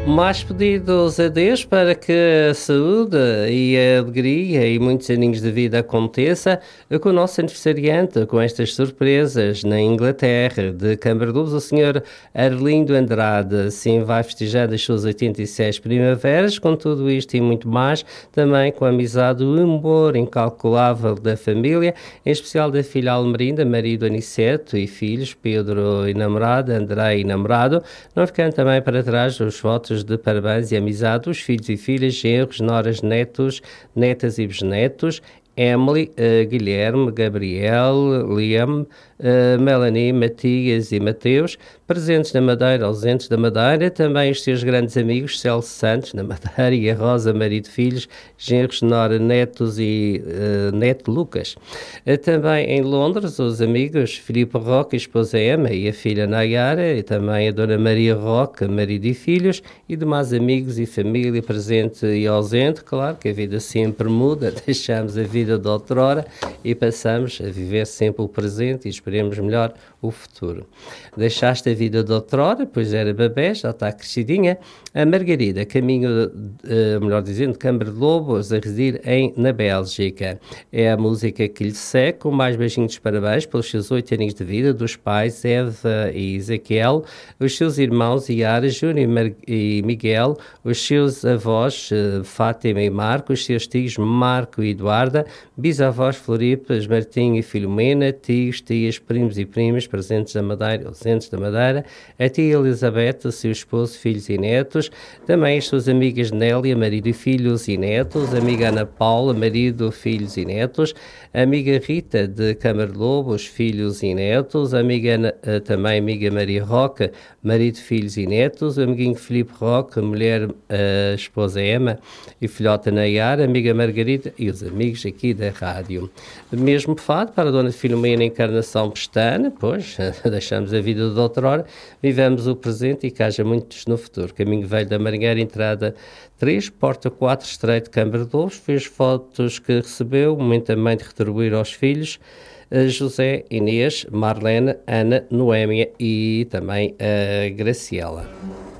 Mais pedidos a Deus para que a saúde e a alegria e muitos aninhos de vida aconteça com o nosso aniversariante, com estas surpresas na Inglaterra, de Cambarluz, o senhor Arlindo Andrade, sim, vai festejar as suas 86 primaveras, com tudo isto e muito mais, também com a amizade e o humor incalculável da família, em especial da filha Almerinda, marido Aniceto e filhos, Pedro e namorada, André e namorado, não ficando também para trás os votos de parabéns e amizade dos filhos e filhas, genros, noras, netos, netas e bisnetos, Emily, Guilherme, Gabriel, Liam, Melanie, Matias e Mateus, presentes na Madeira, ausentes da Madeira, também os seus grandes amigos, Celso Santos, na Madeira, e a Rosa, marido, filhos, genros, nora, netos e neto Lucas. Também em Londres, os amigos Filipe Roque, esposa Emma e a filha Nayara, e também a dona Maria Roque, marido e filhos, e demais amigos e família presente e ausente. Claro que a vida sempre muda, deixamos a vida de outrora e passamos a viver sempre o presente e esperemos melhor o futuro. Deixaste a vida de outrora, pois era bebé, já está crescidinha. A Margarida, caminho, melhor dizendo, de Câmara de Lobos, a residir na Bélgica. É a música que lhe segue, com mais beijinhos de parabéns pelos seus 8 anos de vida, dos pais Eva e Ezequiel, os seus irmãos Yara, Júnior e Miguel, os seus avós Fátima e Marco, os seus tios Marco e Eduarda, bisavós Floripas, Martim e Filomena, tios, tias, primos e primas, presentes da Madeira, ausentes da Madeira, a tia Elizabeth, o seu esposo, filhos e netos, também as suas amigas Nélia, marido e filhos e netos, a amiga Ana Paula, marido, filhos e netos, a amiga Rita de Câmara de Lobos, filhos e netos, a amiga também amiga Maria Roca, marido, filhos e netos, o amiguinho Filipe Roca, mulher, esposa Emma e filhota Nayara, amiga Margarida e os amigos aqui da rádio. Mesmo fado para a dona Filomena Encarnação Pestana, pois, deixamos a vida de outrora, vivemos o presente e que haja muitos no futuro. Caminho Velho da Marinheira, entrada 3, porta 4, estreito Câmara de Lobos, fez fotos que recebeu, momento também de retribuir aos filhos, José, Inês, Marlene, Ana, Noémia e também a Graciela.